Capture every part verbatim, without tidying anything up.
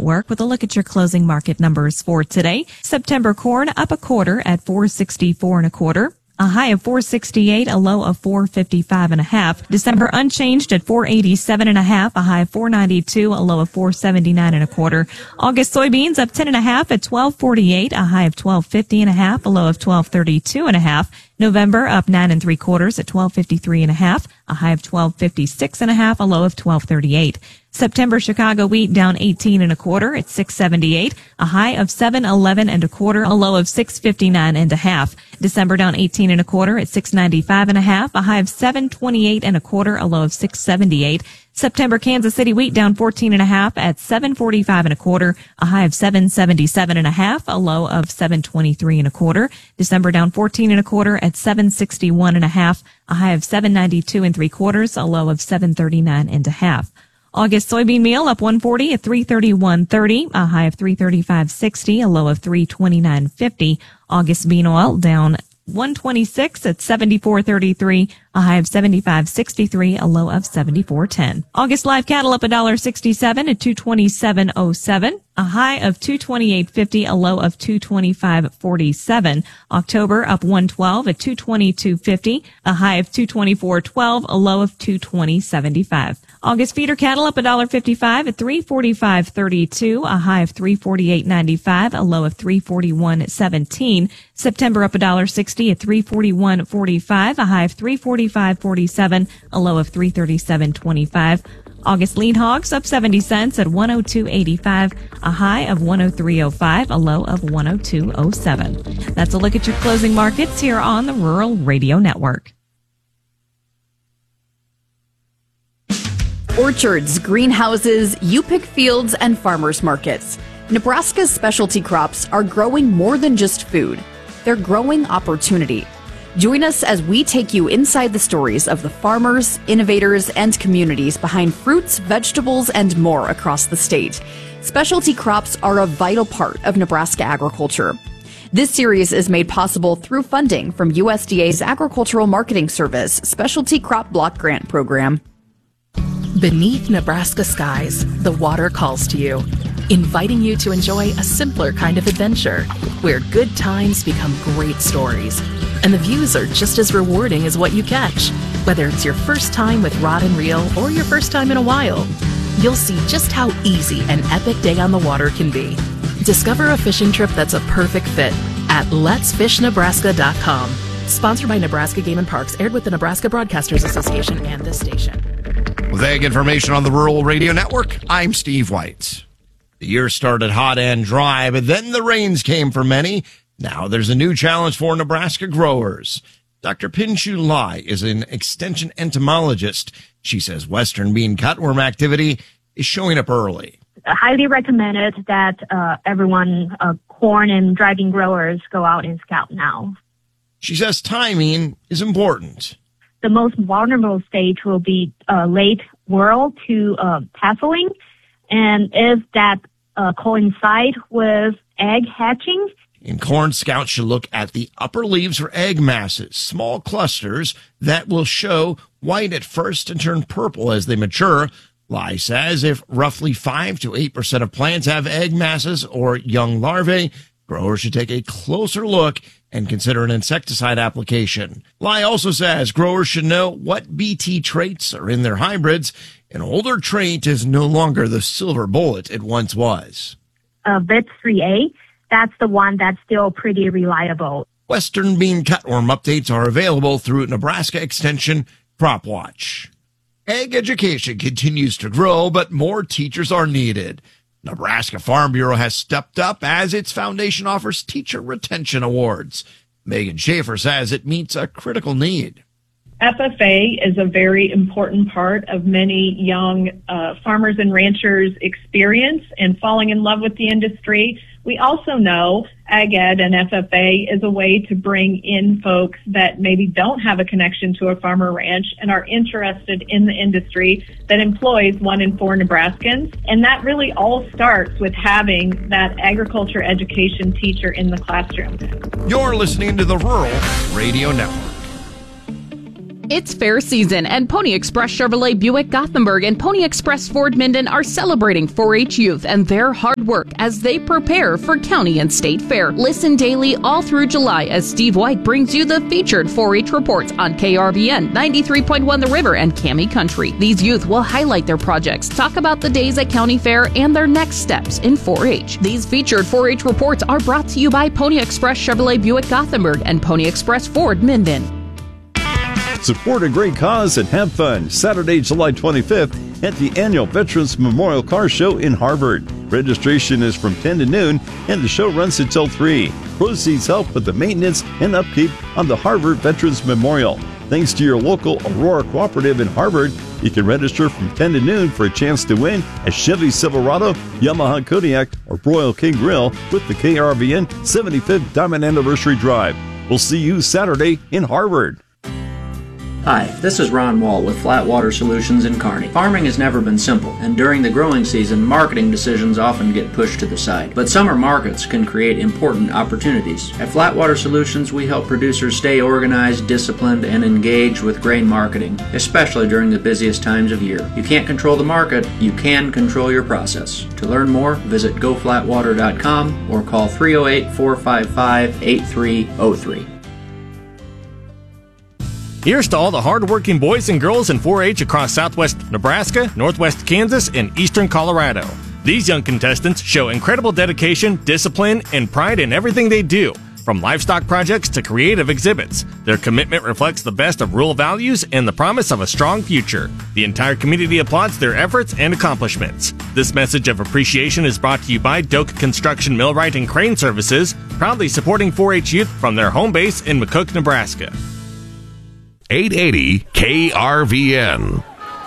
Network with a look at your closing market numbers for today. September corn up a quarter at four sixty-four and a quarter. A high of four sixty-eight, a low of four fifty-five and a half. December unchanged at four eighty-seven and a half, a high of four ninety-two, a low of four seventy-nine and a quarter. August soybeans up ten and a half at twelve forty-eight, a high of twelve fifty and a half, a low of twelve thirty-two and a half. November up nine and three quarters at twelve fifty-three and a half, a high of twelve fifty-six and a half, a low of twelve thirty-eight. September Chicago wheat down eighteen and a quarter at six seventy-eight, a high of seven eleven and a quarter, a low of six fifty-nine and a half. December down eighteen and a quarter at six ninety-five and a half, a high of seven twenty-eight and a quarter, a low of six seventy-eight. September Kansas City wheat down fourteen and a half at seven forty-five and a quarter, a high of seven seventy-seven and a half, a low of seven twenty-three and a quarter. December down fourteen and a quarter at seven sixty-one and a half, a high of seven ninety-two and three quarters, a low of seven thirty-nine and a half. August soybean meal up one forty at three thirty-one thirty, a high of three thirty-five sixty, a low of three twenty-nine fifty. August bean oil down one twenty-six at seventy-four thirty-three, a high of seventy-five sixty-three, a low of seventy-four ten. August live cattle up one sixty-seven at two twenty-seven oh seven, a high of two twenty-eight fifty, a low of two twenty-five forty-seven. October up one twelve at two twenty-two fifty, a high of two twenty-four twelve, a low of two twenty seventy-five. August feeder cattle up one fifty-five at three forty-five thirty-two, a high of three forty-eight ninety-five, a low of three forty-one seventeen. September up one sixty at three forty-one forty-five, a high of three forty-five forty-seven, a low of three thirty-seven twenty-five. August lean hogs up seventy cents at one oh two eighty-five, a high of one oh three oh five, a low of one oh two oh seven. That's a look at your closing markets here on the Rural Radio Network. Orchards, greenhouses, U-pick fields, and farmers markets. Nebraska's specialty crops are growing more than just food. They're growing opportunity. Join us as we take you inside the stories of the farmers, innovators, and communities behind fruits, vegetables, and more across the state. Specialty crops are a vital part of Nebraska agriculture. This series is made possible through funding from U S D A's Agricultural Marketing Service Specialty Crop Block Grant Program. Beneath Nebraska skies, the water calls to you, inviting you to enjoy a simpler kind of adventure where good times become great stories. And the views are just as rewarding as what you catch. Whether it's your first time with rod and reel or your first time in a while, you'll see just how easy an epic day on the water can be. Discover a fishing trip that's a perfect fit at lets fish nebraska dot com. Sponsored by Nebraska Game and Parks, aired with the Nebraska Broadcasters Association and this station. With ag information on the Rural Radio Network, I'm Steve White. The year started hot and dry, but then the rains came for many. Now there's a new challenge for Nebraska growers. Doctor Pinshu Lai is an extension entomologist. She says western bean cutworm activity is showing up early. I highly recommended that uh, everyone, uh, corn and dry bean growers, go out and scout now. She says timing is important. The most vulnerable stage will be uh, late whirl to uh, tasseling. And if that uh, coincide with egg hatching. In corn, scouts should look at the upper leaves for egg masses, small clusters that will show white at first and turn purple as they mature. Lai says if roughly five to eight percent of plants have egg masses or young larvae, growers should take a closer look and consider an insecticide application. Lai also says growers should know what B T traits are in their hybrids. An older trait is no longer the silver bullet it once was. Uh, V I T three A, that's the one that's still pretty reliable. Western bean cutworm updates are available through Nebraska Extension Crop Watch. Ag education continues to grow, but more teachers are needed. Nebraska Farm Bureau has stepped up as its foundation offers teacher retention awards. Megan Schaefer says it meets a critical need. F F A is a very important part of many young uh, farmers and ranchers' experience in falling in love with the industry. We also know Ag Ed and F F A is a way to bring in folks that maybe don't have a connection to a farm or ranch and are interested in the industry that employs one in four Nebraskans. And that really all starts with having that agriculture education teacher in the classroom. You're listening to the Rural Radio Network. It's fair season, and Pony Express Chevrolet Buick Gothenburg and Pony Express Ford Minden are celebrating four H youth and their hard work as they prepare for county and state fair. Listen daily all through July as Steve White brings you the featured four H reports on K R V N ninety-three point one The River and Cami Country. These youth will highlight their projects, talk about the days at county fair, and their next steps in four H. These featured four H reports are brought to you by Pony Express Chevrolet Buick Gothenburg and Pony Express Ford Minden. Support a great cause and have fun Saturday, July twenty-fifth at the annual Veterans Memorial Car Show in Harvard. Registration is from ten to noon and the show runs until three. Proceeds help with the maintenance and upkeep on the Harvard Veterans Memorial. Thanks to your local Aurora Cooperative in Harvard, you can register from ten to noon for a chance to win a Chevy Silverado, Yamaha Kodiak, or Royal King Grill with the K R V N seventy-fifth Diamond Anniversary Drive. We'll see you Saturday in Harvard. Hi, this is Ron Wall with Flatwater Solutions in Kearney. Farming has never been simple, and during the growing season, marketing decisions often get pushed to the side. But summer markets can create important opportunities. At Flatwater Solutions, we help producers stay organized, disciplined, and engaged with grain marketing, especially during the busiest times of year. You can't control the market, you can control your process. To learn more, visit go flatwater dot com or call three oh eight, four five five, eight three oh three. Here's to all the hardworking boys and girls in four H across southwest Nebraska, northwest Kansas, and eastern Colorado. These young contestants show incredible dedication, discipline, and pride in everything they do, from livestock projects to creative exhibits. Their commitment reflects the best of rural values and the promise of a strong future. The entire community applauds their efforts and accomplishments. This message of appreciation is brought to you by Doak Construction Millwright and Crane Services, proudly supporting four H youth from their home base in McCook, Nebraska. eight eighty K R V N.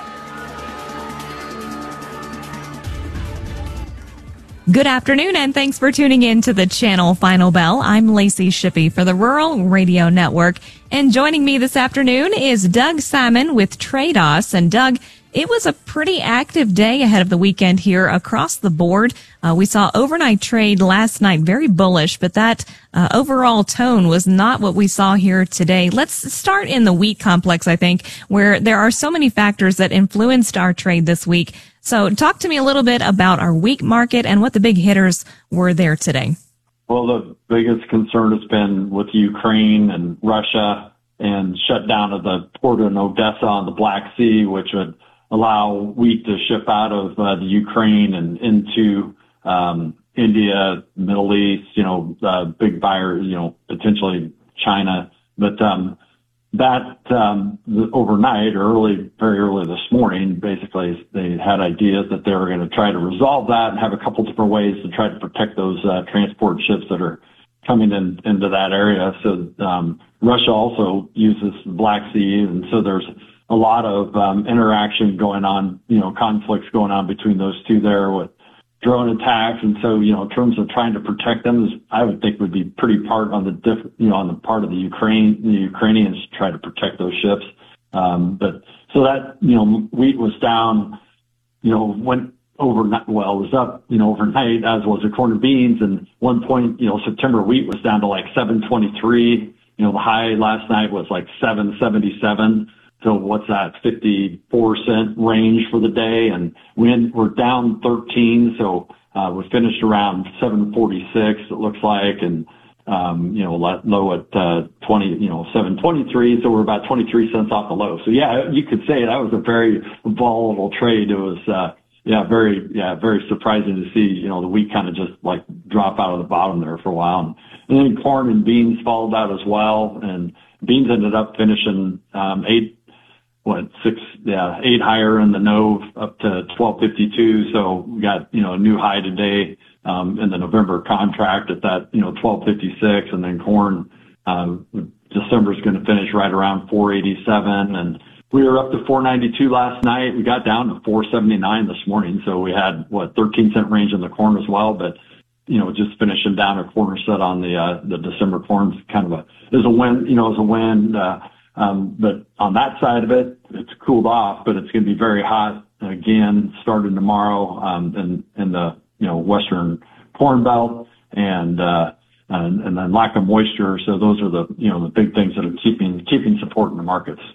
Good afternoon, and thanks for tuning in to the Channel Final Bell. I'm Lacey Shippey for the Rural Radio Network, and joining me this afternoon is Doug Simon with Trados. And Doug, it was a pretty active day ahead of the weekend here across the board. Uh, we saw overnight trade last night, very bullish, but that uh, overall tone was not what we saw here today. Let's start in the wheat complex, I think, where there are so many factors that influenced our trade this week. So talk to me a little bit about our wheat market and what the big hitters were there today. Well, the biggest concern has been with Ukraine and Russia and shutdown of the port in Odessa on the Black Sea, which would allow wheat to ship out of uh, the Ukraine and into um, India, Middle East, you know, uh, big buyer, you know, potentially China. But um, that um, overnight, or early, very early this morning, basically they had ideas that they were going to try to resolve that and have a couple different ways to try to protect those uh, transport ships that are coming in into that area. So um, Russia also uses the Black Sea, and so there's a lot of um, interaction going on, you know, conflicts going on between those two there with drone attacks. And so, you know, in terms of trying to protect them, I would think would be pretty part on the diff, you know, on the part of the Ukraine, the Ukrainians to try to protect those ships. Um, but so that, you know, wheat was down, you know, went overnight, well, it was up, you know, overnight, as was the corn and beans. And one point, you know, September wheat was down to like seven twenty-three. You know, the high last night was like seven seventy-seven. So what's that, fifty-four cent range for the day? And we, we're down thirteen. So, uh, we finished around seven forty-six, it looks like. And, um, you know, low at, uh, twenty, you know, seven twenty-three. So we're about twenty-three cents off the low. So yeah, you could say that was a very volatile trade. It was, uh, yeah, very, yeah, very surprising to see, you know, the wheat kind of just like drop out of the bottom there for a while. And then corn and beans followed out as well. And beans ended up finishing, um, eight, what, six, yeah, eight higher in the Nove up to twelve fifty-two. So we got, you know, a new high today, um, in the November contract at that, you know, twelve fifty-six. And then corn, um, December's going to finish right around four eighty-seven. And we were up to four ninety-two last night. We got down to four seventy-nine this morning. So we had, what, thirteen cent range in the corn as well. But, you know, just finishing down a quarter set on the, uh, the December corn's kind of a, is a win, you know, is a win. Uh, um, but on that side of it, it's cooled off, but it's going to be very hot again starting tomorrow, um, in, in the, you know, Western Corn Belt and, uh, and, and then lack of moisture. So those are the, you know, the big things that are keeping, keeping support in the markets.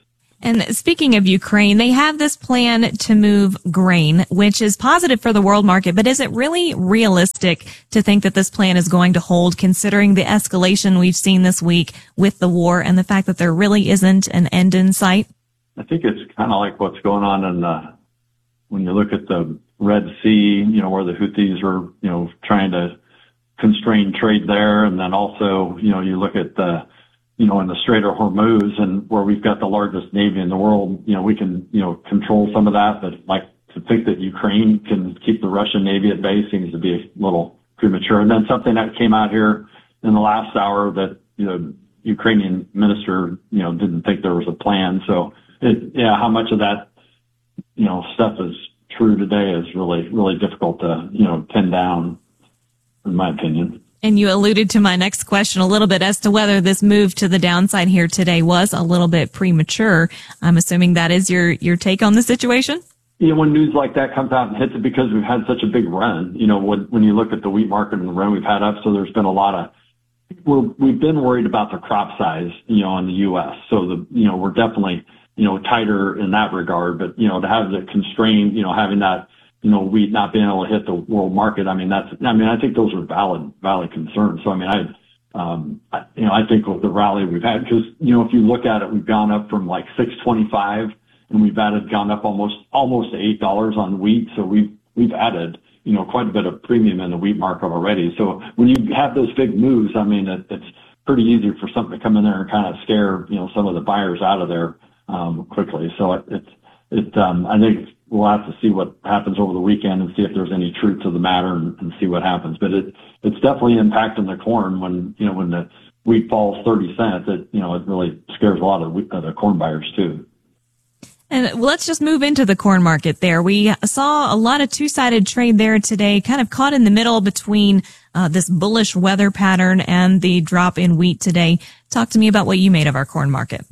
And speaking of Ukraine, they have this plan to move grain, which is positive for the world market. But is it really realistic to think that this plan is going to hold, considering the escalation we've seen this week with the war and the fact that there really isn't an end in sight? I think it's kind of like what's going on in the, when you look at the Red Sea, you know, where the Houthis are, you know, trying to constrain trade there. And then also, you know, you look at the, you know, in the Strait of Hormuz, and where we've got the largest navy in the world, you know, we can, you know, control some of that. But like to think that Ukraine can keep the Russian navy at bay seems to be a little premature. And then something that came out here in the last hour that, you know, Ukrainian minister, you know, didn't think there was a plan. So it, yeah, how much of that, you know, stuff is true today is really, really difficult to, you know, pin down, in my opinion. And you alluded to my next question a little bit as to whether this move to the downside here today was a little bit premature. I'm assuming that is your, your take on the situation? You know, when news like that comes out and hits it, because we've had such a big run, you know, when, when you look at the wheat market and the run we've had up, so there's been a lot of, we're, we've been worried about the crop size, you know, in the U S. So the, you know, we're definitely, you know, tighter in that regard, but, you know, to have the constraint, you know, having that, you know, wheat not being able to hit the world market. I mean, that's, I mean, I think those are valid, valid concerns. So, I mean, I, um, I, you know, I think with the rally we've had, because, you know, if you look at it, we've gone up from like six twenty-five and we've added, gone up almost, almost to eight dollars on wheat. So we've, we've added, you know, quite a bit of premium in the wheat market already. So when you have those big moves, I mean, it, it's pretty easy for something to come in there and kind of scare, you know, some of the buyers out of there, um, quickly. So it, it's, it, um, I think we'll have to see what happens over the weekend and see if there's any truth to the matter and, and see what happens. But it, it's definitely impacting the corn when, you know, when the wheat falls thirty cents, it, you know, it really scares a lot of the, of the corn buyers too. And let's just move into the corn market there. We saw a lot of two-sided trade there today, kind of caught in the middle between uh, this bullish weather pattern and the drop in wheat today. Talk to me about what you made of our corn market.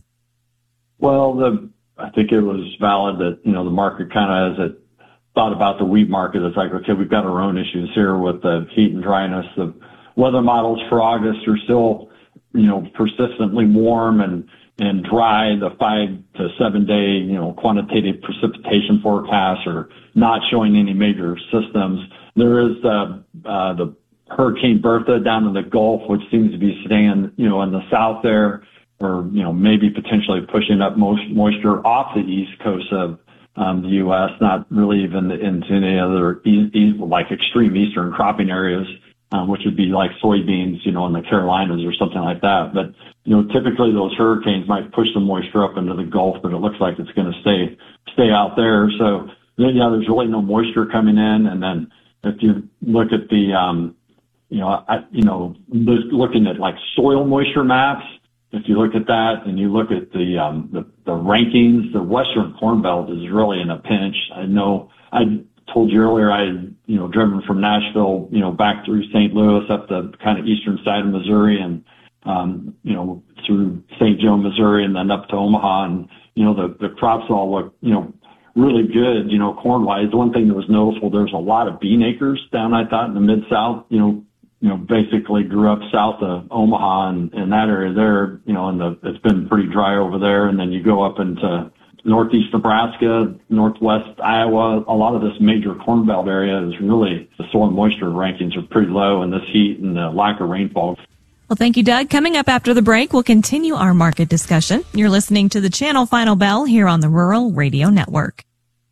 Well, the, I think it was valid that, you know, the market kind of, as it thought about the wheat market, it's like, okay, we've got our own issues here with the heat and dryness. The weather models for August are still, you know, persistently warm and, and dry. The five to seven day, you know, quantitative precipitation forecasts are not showing any major systems. There is, uh, uh, the Hurricane Bertha down in the Gulf, which seems to be staying, you know, in the south there, or, you know, maybe potentially pushing up most moisture off the east coast of um, the U S, not really even into any other e- e- like extreme eastern cropping areas, um, which would be like soybeans, you know, in the Carolinas or something like that. But, you know, typically those hurricanes might push the moisture up into the Gulf, but it looks like it's going to stay, stay out there. So, yeah, there's really no moisture coming in. And then if you look at the, um, you know, I, you know, looking at like soil moisture maps, if you look at that and you look at the, um, the, the rankings, the Western Corn Belt is really in a pinch. I know I told you earlier, I had, you know, driven from Nashville, you know, back through Saint Louis up the kind of eastern side of Missouri and, um, you know, through Saint Joe, Missouri, and then up to Omaha. And, you know, the, the crops all look, you know, really good, you know, corn wise. The one thing that was noticeable, there's a lot of bean acres down, I thought, in the mid South, you know, you know, basically grew up south of Omaha and in that area there, you know, and the, it's been pretty dry over there. And then you go up into northeast Nebraska, northwest Iowa, a lot of this major corn belt area is really, the soil moisture rankings are pretty low in this heat and the lack of rainfall. Well, thank you, Doug. Coming up after the break, we'll continue our market discussion. You're listening to the Channel Final Bell here on the Rural Radio Network.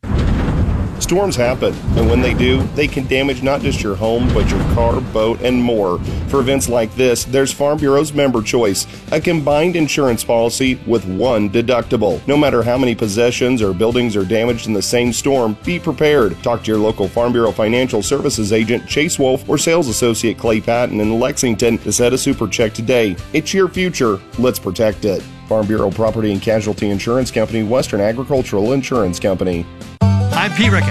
Storms happen, and when they do, they can damage not just your home, but your car, boat, and more. For events like this, there's Farm Bureau's Member Choice, a combined insurance policy with one deductible. No matter how many possessions or buildings are damaged in the same storm, be prepared. Talk to your local Farm Bureau Financial Services agent, Chase Wolf, or sales associate Clay Patton in Lexington to set a super check today. It's your future. Let's protect it. Farm Bureau Property and Casualty Insurance Company, Western Agricultural Insurance Company. I'm Pete Rickett.